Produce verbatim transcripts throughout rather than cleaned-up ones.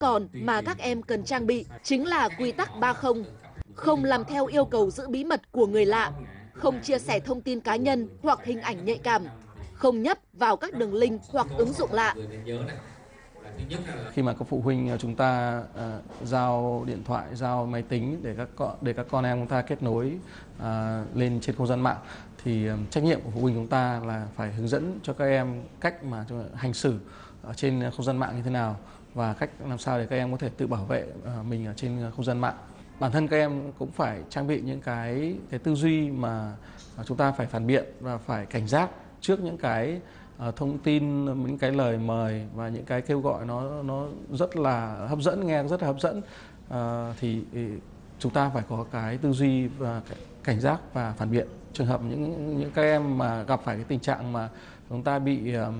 còn mà các em cần trang bị chính là quy tắc ba không. Không làm theo yêu cầu giữ bí mật của người lạ, không chia sẻ thông tin cá nhân hoặc hình ảnh nhạy cảm, không nhấp vào các đường link hoặc ứng dụng lạ. Khi mà các phụ huynh chúng ta uh, giao điện thoại, giao máy tính để các con để các con em chúng ta kết nối uh, lên trên không gian mạng, thì um, trách nhiệm của phụ huynh chúng ta là phải hướng dẫn cho các em cách mà hành xử ở trên không gian mạng như thế nào và cách làm sao để các em có thể tự bảo vệ uh, mình ở trên không gian mạng. Bản thân các em cũng phải trang bị những cái cái tư duy mà chúng ta phải phản biện và phải cảnh giác trước những cái uh, thông tin, những cái lời mời và những cái kêu gọi nó nó rất là hấp dẫn, nghe rất là hấp dẫn, uh, thì chúng ta phải có cái tư duy và cảnh giác và phản biện. Trường hợp những những các em mà gặp phải cái tình trạng mà chúng ta bị uh,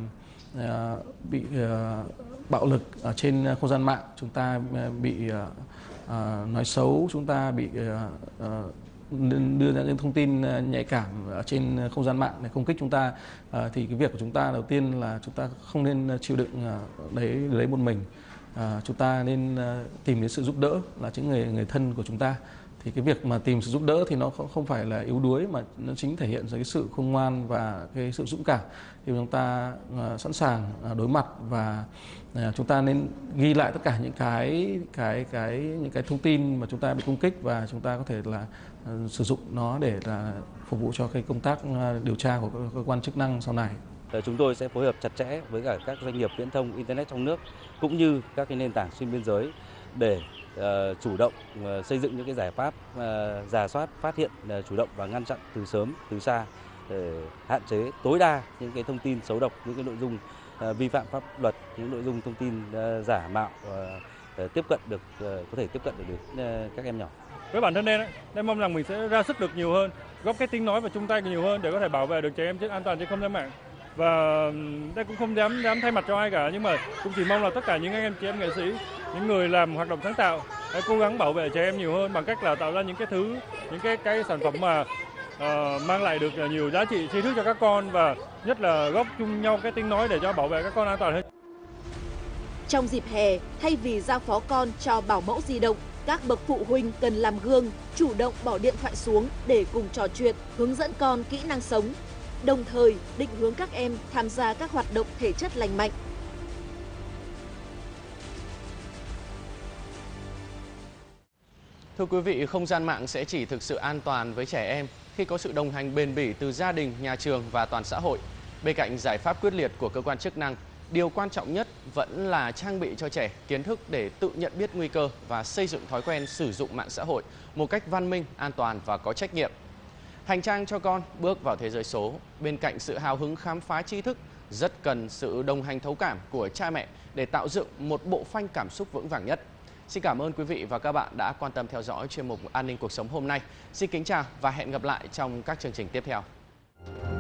uh, bị uh, bạo lực ở trên không gian mạng, chúng ta bị uh, uh, nói xấu, chúng ta bị uh, uh, đưa ra những thông tin nhạy cảm ở trên không gian mạng để công kích chúng ta, uh, thì cái việc của chúng ta đầu tiên là chúng ta không nên chịu đựng uh, đấy đấy một mình. Uh, chúng ta nên uh, tìm đến sự giúp đỡ là những người người thân của chúng ta. Thì cái việc mà tìm sự giúp đỡ thì nó không phải là yếu đuối, mà nó chính thể hiện ra cái sự khôn ngoan và cái sự dũng cảm. Thì chúng ta uh, sẵn sàng uh, đối mặt và uh, chúng ta nên ghi lại tất cả những cái cái cái những cái thông tin mà chúng ta bị công kích, và chúng ta có thể là uh, sử dụng nó để là phục vụ cho cái công tác uh, điều tra của cơ quan chức năng sau này. Chúng tôi sẽ phối hợp chặt chẽ với cả các doanh nghiệp viễn thông internet trong nước cũng như các cái nền tảng xuyên biên giới để uh, chủ động uh, xây dựng những cái giải pháp uh, rà soát, phát hiện, uh, chủ động và ngăn chặn từ sớm từ xa để hạn chế tối đa những cái thông tin xấu độc, những cái nội dung uh, vi phạm pháp luật, những nội dung thông tin uh, giả mạo uh, tiếp cận được uh, có thể tiếp cận được đến uh, các em nhỏ. Với bản thân em, em mong rằng mình sẽ ra sức được nhiều hơn, góp cái tiếng nói và chung tay nhiều hơn để có thể bảo vệ được trẻ em trên an toàn trên không gian mạng. Và đây cũng không dám dám thay mặt cho ai cả, nhưng mà cũng chỉ mong là tất cả những anh em chị em nghệ sĩ, những người làm hoạt động sáng tạo hãy cố gắng bảo vệ trẻ em nhiều hơn bằng cách là tạo ra những cái thứ, những cái cái sản phẩm mà uh, mang lại được nhiều giá trị tri thức cho các con, và nhất là góp chung nhau cái tiếng nói để cho bảo vệ các con an toàn hơn. Trong dịp hè, thay vì giao phó con cho bảo mẫu di động, các bậc phụ huynh cần làm gương, chủ động bỏ điện thoại xuống để cùng trò chuyện, hướng dẫn con kỹ năng sống, đồng thời định hướng các em tham gia các hoạt động thể chất lành mạnh. Thưa quý vị, không gian mạng sẽ chỉ thực sự an toàn với trẻ em khi có sự đồng hành bền bỉ từ gia đình, nhà trường và toàn xã hội. Bên cạnh giải pháp quyết liệt của cơ quan chức năng, điều quan trọng nhất vẫn là trang bị cho trẻ kiến thức để tự nhận biết nguy cơ và xây dựng thói quen sử dụng mạng xã hội một cách văn minh, an toàn và có trách nhiệm. Hành trang cho con bước vào thế giới số, bên cạnh sự hào hứng khám phá tri thức, rất cần sự đồng hành thấu cảm của cha mẹ để tạo dựng một bộ phanh cảm xúc vững vàng nhất. Xin cảm ơn quý vị và các bạn đã quan tâm theo dõi chuyên mục An ninh cuộc sống hôm nay. Xin kính chào và hẹn gặp lại trong các chương trình tiếp theo.